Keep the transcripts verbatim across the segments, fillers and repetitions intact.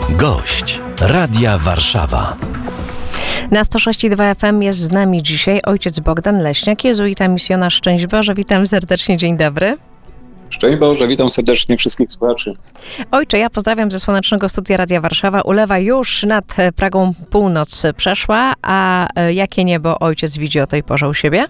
Gość Radia Warszawa. Na sto sześć i dwa F M jest z nami dzisiaj ojciec Bogdan Leśniak, jezuita, misjonarz. Szczęść Boże, witam serdecznie, dzień dobry. Szczęść Boże, witam serdecznie wszystkich słuchaczy. Ojcze, ja pozdrawiam ze słonecznego studia Radia Warszawa. Ulewa już nad Pragą północ przeszła, a jakie niebo ojciec widzi o tej porze u siebie?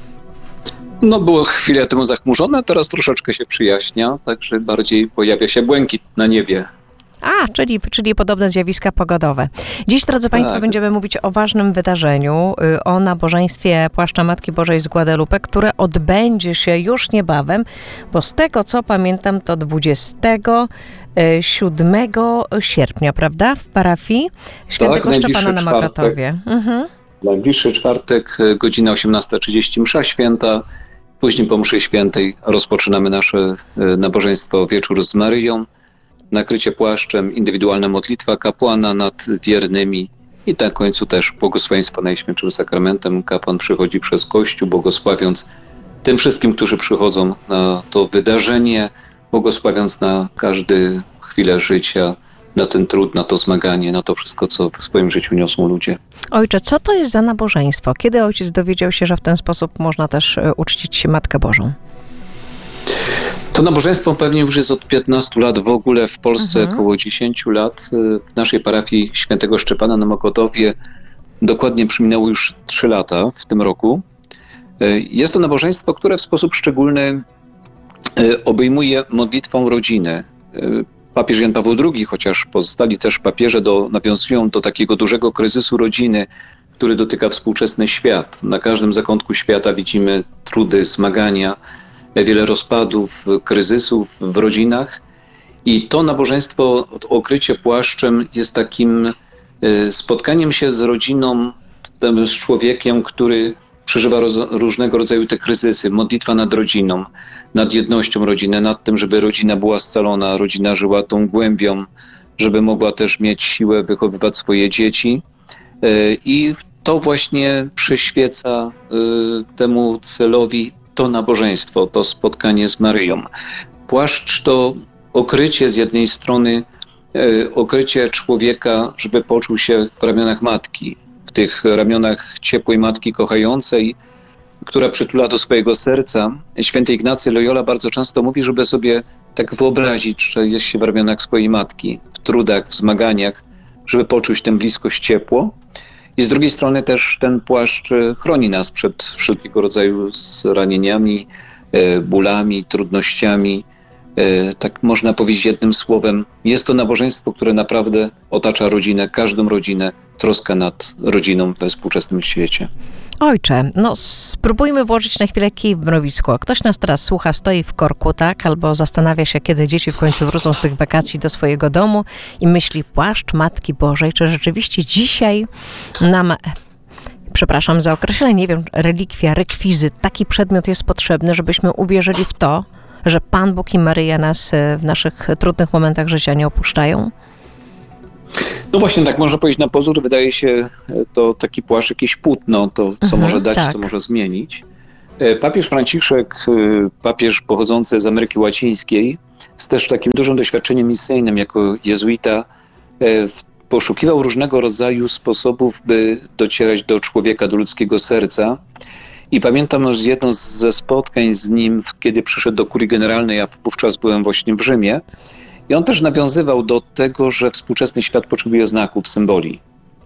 No było chwilę temu zachmurzone, teraz troszeczkę się przyjaśnia, także bardziej pojawia się błękit na niebie. A, czyli, czyli podobne zjawiska pogodowe. Dziś, drodzy Państwo, Tak. będziemy mówić o ważnym wydarzeniu, o nabożeństwie Płaszcza Matki Bożej z Guadalupe, które odbędzie się już niebawem, bo z tego, co pamiętam, to dwudziestego siódmego sierpnia, prawda? W parafii Świętego Tak, Szczepana na najbliższy Mokottowie. Mhm. Najbliższy czwartek, godzina osiemnasta trzydzieści, msza święta. Później po mszy świętej rozpoczynamy nasze nabożeństwo Wieczór z Maryją. Nakrycie płaszczem, indywidualna modlitwa kapłana nad wiernymi i na końcu też błogosławieństwo Najświętszym Sakramentem. Kapłan przychodzi przez Kościół, błogosławiąc tym wszystkim, którzy przychodzą na to wydarzenie, błogosławiąc na każdą chwilę życia, na ten trud, na to zmaganie, na to wszystko, co w swoim życiu niosą ludzie. Ojcze, co to jest za nabożeństwo? Kiedy ojciec dowiedział się, że w ten sposób można też uczcić Matkę Bożą? To nabożeństwo pewnie już jest od piętnastu lat, w ogóle w Polsce Mhm. około dziesięć lat. W naszej parafii Świętego Szczepana na Mokottowie dokładnie przyminęło już trzy lata w tym roku. Jest to nabożeństwo, które w sposób szczególny obejmuje modlitwą rodziny. Papież Jan Paweł drugi, chociaż pozostali też papieże do, nawiązują do takiego dużego kryzysu rodziny, który dotyka współczesny świat. Na każdym zakątku świata widzimy trudy, zmagania, wiele rozpadów, kryzysów w rodzinach. I to nabożeństwo, okrycie płaszczem jest takim spotkaniem się z rodziną, z człowiekiem, który przeżywa roz, różnego rodzaju te kryzysy. Modlitwa nad rodziną, nad jednością rodziny, nad tym, żeby rodzina była scalona, rodzina żyła tą głębią, żeby mogła też mieć siłę wychowywać swoje dzieci. I to właśnie przyświeca temu celowi to nabożeństwo, to spotkanie z Maryją. Płaszcz to okrycie z jednej strony, okrycie człowieka, żeby poczuł się w ramionach matki, w tych ramionach ciepłej matki kochającej, która przytula do swojego serca. Święty Ignacy Loyola bardzo często mówi, żeby sobie tak wyobrazić, że jest się w ramionach swojej matki, w trudach, w zmaganiach, żeby poczuć tę bliskość, ciepło. I z drugiej strony też ten płaszcz chroni nas przed wszelkiego rodzaju zranieniami, bólami, trudnościami. Tak można powiedzieć jednym słowem, jest to nabożeństwo, które naprawdę otacza rodzinę, każdą rodzinę, troska nad rodziną we współczesnym świecie. Ojcze, no spróbujmy włożyć na chwilę kij w mrowisko. Ktoś nas teraz słucha, stoi w korku, tak? Albo zastanawia się, kiedy dzieci w końcu wrócą z tych wakacji do swojego domu i myśli, płaszcz Matki Bożej, czy rzeczywiście dzisiaj nam, przepraszam za określenie, nie wiem, relikwia, rekwizyt, taki przedmiot jest potrzebny, żebyśmy uwierzyli w to, że Pan Bóg i Maryja nas w naszych trudnych momentach życia nie opuszczają? No właśnie, tak można powiedzieć na pozór, wydaje się to taki płaszcz, jakieś płótno, to co Mhm, może dać, tak. to może zmienić. Papież Franciszek, papież pochodzący z Ameryki Łacińskiej, z też takim dużym doświadczeniem misyjnym jako jezuita, poszukiwał różnego rodzaju sposobów, by docierać do człowieka, do ludzkiego serca. I pamiętam, że jedno ze spotkań z nim, kiedy przyszedł do kurii generalnej, ja wówczas byłem właśnie w Rzymie, i on też nawiązywał do tego, że współczesny świat potrzebuje znaków, symboli.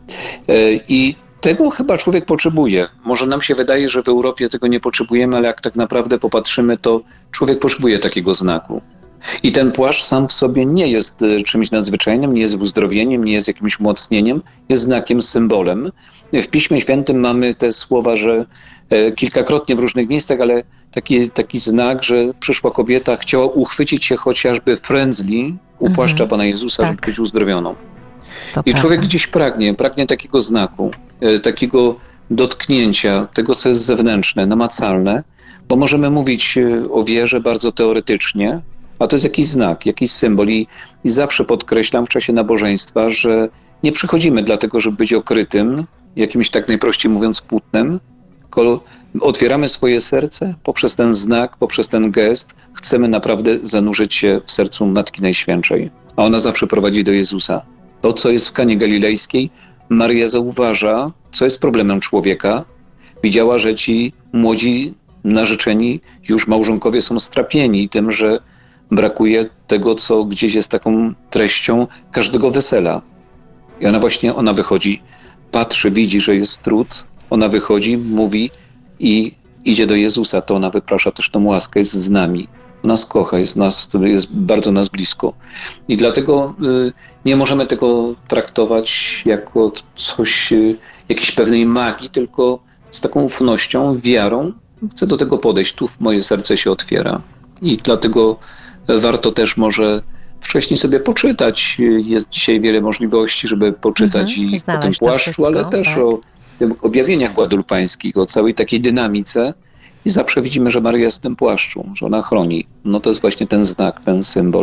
I tego chyba człowiek potrzebuje. Może nam się wydaje, że w Europie tego nie potrzebujemy, ale jak tak naprawdę popatrzymy, to człowiek potrzebuje takiego znaku. I ten płaszcz sam w sobie nie jest czymś nadzwyczajnym, nie jest uzdrowieniem, nie jest jakimś umocnieniem, jest znakiem, symbolem. W Piśmie Świętym mamy te słowa, że kilkakrotnie w różnych miejscach, ale taki, taki znak, że przyszła kobieta, chciała uchwycić się chociażby frędzli u płaszcza mhm. Pana Jezusa, tak. żeby być uzdrowioną. To I prawda. człowiek gdzieś pragnie, pragnie takiego znaku, takiego dotknięcia, tego, co jest zewnętrzne, namacalne, bo możemy mówić o wierze bardzo teoretycznie, a to jest jakiś znak, jakiś symbol. I, i zawsze podkreślam w czasie nabożeństwa, że nie przychodzimy dlatego, żeby być okrytym, jakimś tak najprościej mówiąc płótnem, tylko otwieramy swoje serce poprzez ten znak, poprzez ten gest. Chcemy naprawdę zanurzyć się w sercu Matki Najświętszej, a ona zawsze prowadzi do Jezusa. To, co jest w Kanie Galilejskiej, Maryja zauważa, co jest problemem człowieka. Widziała, że ci młodzi narzeczeni, już małżonkowie są strapieni tym, że brakuje tego, co gdzieś jest taką treścią każdego wesela. I ona właśnie, ona wychodzi, patrzy, widzi, że jest trud, ona wychodzi, mówi i idzie do Jezusa, to ona wyprasza też tą łaskę, jest z nami. Nas kocha, jest, nas, jest bardzo nas blisko. I dlatego y, nie możemy tego traktować jako coś, y, jakiejś pewnej magii, tylko z taką ufnością, wiarą. Chcę do tego podejść, tu moje serce się otwiera. I dlatego warto też może wcześniej sobie poczytać. Jest dzisiaj wiele możliwości, żeby poczytać Mhm, i o tym znaleźć to płaszczu, wszystko, ale też tak. o tym objawieniach guadalupańskich, o całej takiej dynamice. I zawsze widzimy, że Maryja jest w tym płaszczu, że ona chroni. No to jest właśnie ten znak, ten symbol.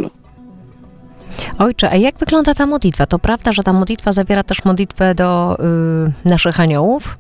Ojcze, a jak wygląda ta modlitwa? To prawda, że ta modlitwa zawiera też modlitwę do y, naszych aniołów?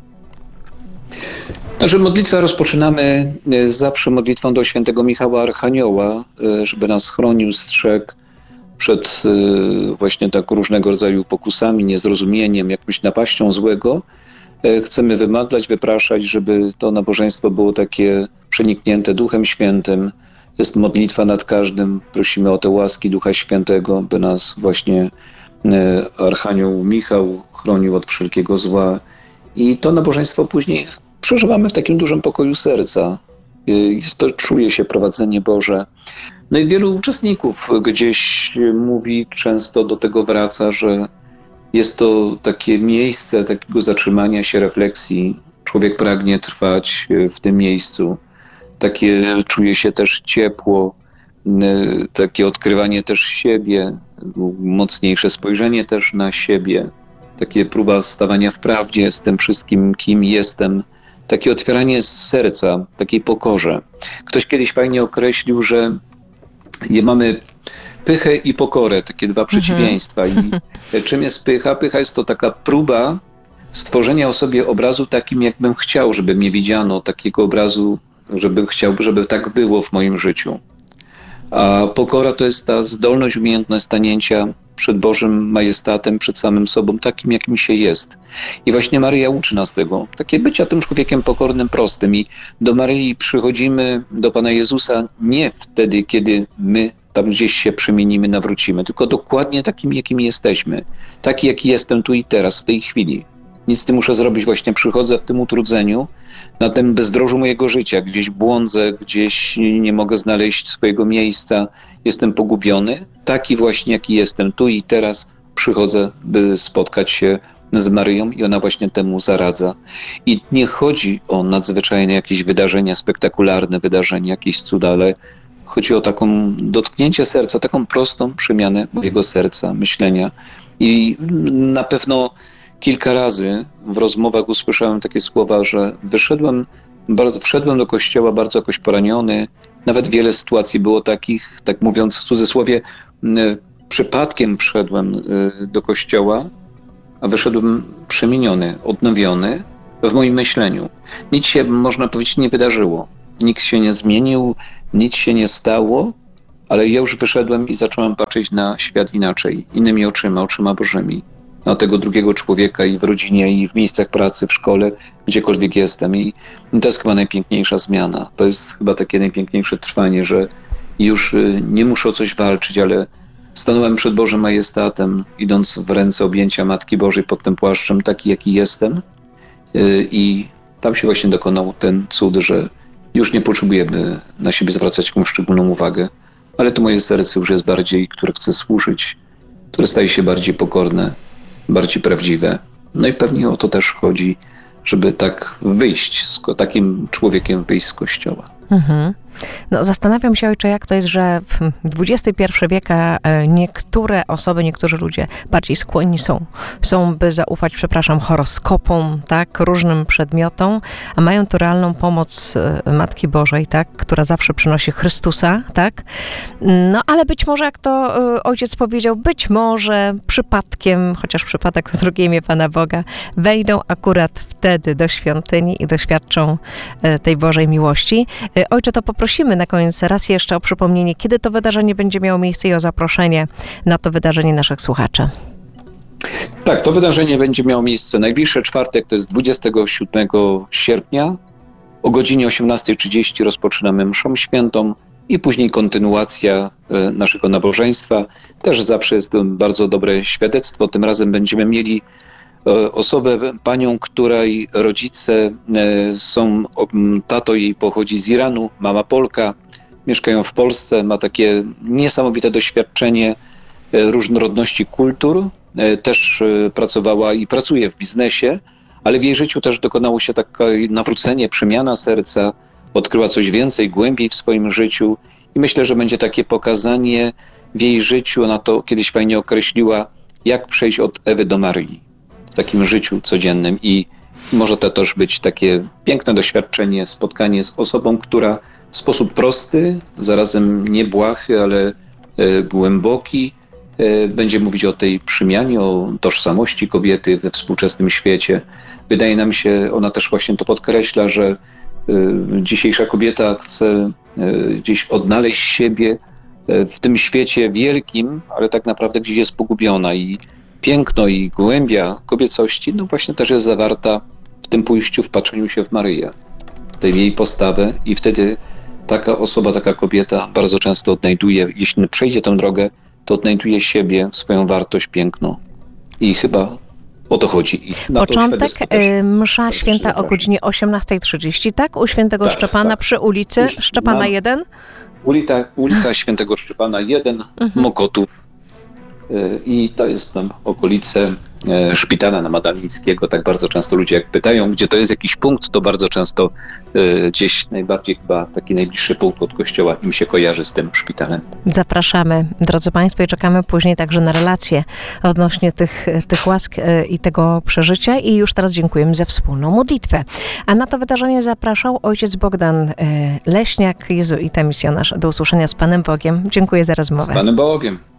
Znaczy modlitwę rozpoczynamy e, zawsze modlitwą do świętego Michała Archanioła, e, żeby nas chronił, strzegł przed e, właśnie tak różnego rodzaju pokusami, niezrozumieniem, jakąś napaścią złego. E, Chcemy wymagać, wypraszać, żeby to nabożeństwo było takie przeniknięte Duchem Świętym. Jest modlitwa nad każdym. Prosimy o te łaski Ducha Świętego, by nas właśnie e, Archanioł Michał chronił od wszelkiego zła. I to nabożeństwo później przeżywamy w takim dużym pokoju serca. Jest to, czuje się prowadzenie Boże. No i wielu uczestników gdzieś mówi, często do tego wraca, że jest to takie miejsce takiego zatrzymania się, refleksji. Człowiek pragnie trwać w tym miejscu. Takie czuje się też ciepło, takie odkrywanie też siebie, mocniejsze spojrzenie też na siebie. Takie próba stawania w prawdzie z tym wszystkim, kim jestem. Takie otwieranie serca, takiej pokorze. Ktoś kiedyś fajnie określił, że je mamy pychę i pokorę, takie dwa przeciwieństwa. I czym jest pycha? Pycha jest to taka próba stworzenia o sobie obrazu takim, jakbym chciał, żeby mnie widziano, takiego obrazu, żebym chciał, żeby tak było w moim życiu. A pokora to jest ta zdolność, umiejętność stanięcia przed Bożym majestatem, przed samym sobą, takim, jakim się jest. I właśnie Maryja uczy nas tego, takie bycia tym człowiekiem pokornym, prostym. I do Maryi przychodzimy, do Pana Jezusa nie wtedy, kiedy my tam gdzieś się przemienimy, nawrócimy, tylko dokładnie takim, jakimi jesteśmy. Taki, jaki jestem tu i teraz, w tej chwili. Nic nie muszę zrobić, właśnie przychodzę w tym utrudzeniu, na tym bezdrożu mojego życia, gdzieś błądzę, gdzieś nie mogę znaleźć swojego miejsca, jestem pogubiony. Taki właśnie, jaki jestem tu i teraz, przychodzę, by spotkać się z Maryją i ona właśnie temu zaradza. I nie chodzi o nadzwyczajne jakieś wydarzenia, spektakularne wydarzenia, jakieś cuda, ale chodzi o taką dotknięcie serca, taką prostą przemianę mojego serca, myślenia. I na pewno kilka razy w rozmowach usłyszałem takie słowa, że wyszedłem, bardzo, wszedłem do kościoła bardzo jakoś poraniony. Nawet wiele sytuacji było takich, tak mówiąc w cudzysłowie, przypadkiem wszedłem do kościoła, a wyszedłem przemieniony, odnowiony w moim myśleniu. Nic się, można powiedzieć, nie wydarzyło. Nikt się nie zmienił, nic się nie stało, ale ja już wyszedłem i zacząłem patrzeć na świat inaczej, innymi oczyma, oczyma Bożymi. Na tego drugiego człowieka i w rodzinie, i w miejscach pracy, w szkole, gdziekolwiek jestem. I to jest chyba najpiękniejsza zmiana. To jest chyba takie najpiękniejsze trwanie, że już nie muszę o coś walczyć, ale stanąłem przed Bożym majestatem, idąc w ręce objęcia Matki Bożej pod tym płaszczem, taki jaki jestem. I tam się właśnie dokonał ten cud, że już nie potrzebujemy na siebie zwracać jakąś szczególną uwagę, ale to moje serce już jest bardziej, które chce służyć, które staje się bardziej pokorne, bardziej prawdziwe. No i pewnie o to też chodzi, żeby tak wyjść, z takim człowiekiem wyjść z kościoła. Mhm. No, zastanawiam się, ojcze, jak to jest, że w dwudziestym pierwszym wieku niektóre osoby, niektórzy ludzie bardziej skłonni są, są by zaufać, przepraszam, horoskopom, tak, różnym przedmiotom, a mają tu realną pomoc Matki Bożej, tak, która zawsze przynosi Chrystusa, tak. No, ale być może, jak to ojciec powiedział, być może przypadkiem, chociaż przypadek to drugie imię Pana Boga, wejdą akurat wtedy do świątyni i doświadczą tej Bożej miłości. Ojcze, to poprosimy na koniec raz jeszcze o przypomnienie, kiedy to wydarzenie będzie miało miejsce i o zaproszenie na to wydarzenie naszych słuchaczy. Tak, to wydarzenie będzie miało miejsce najbliższy czwartek, to jest dwudziestego siódmego sierpnia. O godzinie osiemnastej trzydzieści rozpoczynamy mszą świętą i później kontynuacja e, naszego nabożeństwa. Też zawsze jest to bardzo dobre świadectwo. Tym razem będziemy mieli e, osobę, panią, której rodzice e, są, o, tato jej pochodzi z Iranu, mama Polka, mieszkają w Polsce, ma takie niesamowite doświadczenie e, różnorodności kultur. E, też e, pracowała i pracuje w biznesie, ale w jej życiu też dokonało się takie nawrócenie, przemiana serca, odkryła coś więcej, głębiej w swoim życiu i myślę, że będzie takie pokazanie w jej życiu, ona to kiedyś fajnie określiła, jak przejść od Ewy do Maryi w takim życiu codziennym i może to też być takie piękne doświadczenie, spotkanie z osobą, która w sposób prosty, zarazem niebłahy, ale e, głęboki, e, będzie mówić o tej przemianie, o tożsamości kobiety we współczesnym świecie. Wydaje nam się, ona też właśnie to podkreśla, że dzisiejsza kobieta chce gdzieś odnaleźć siebie w tym świecie wielkim, ale tak naprawdę gdzieś jest pogubiona i piękno i głębia kobiecości, no właśnie też jest zawarta w tym pójściu, w patrzeniu się w Maryję, w tej jej postawę i wtedy taka osoba, taka kobieta bardzo często odnajduje, jeśli przejdzie tę drogę, to odnajduje siebie, swoją wartość, piękno i chyba o to chodzi. I na Początek, to też, msza też święta o zapraszam. godzinie osiemnastej trzydzieści, tak? U świętego Tak, Szczepana tak. przy ulicy Na- Szczepana jeden? Ulica, ulica Świętego Szczepana jeden, Mokotów. Y, I to jest tam okolice y, szpitala na Madalińskiego. Tak bardzo często ludzie jak pytają, gdzie to jest jakiś punkt, to bardzo często y, gdzieś najbardziej chyba taki najbliższy punkt od kościoła im się kojarzy z tym szpitalem. Zapraszamy, drodzy Państwo, i czekamy później także na relacje odnośnie tych, tych łask e, i tego przeżycia. I już teraz dziękujemy za wspólną modlitwę. A na to wydarzenie zapraszał ojciec Bogdan e, Leśniak, jezuita, misjonarz. Do usłyszenia z Panem Bogiem. Dziękuję za Z rozmowę. Panem Bogiem.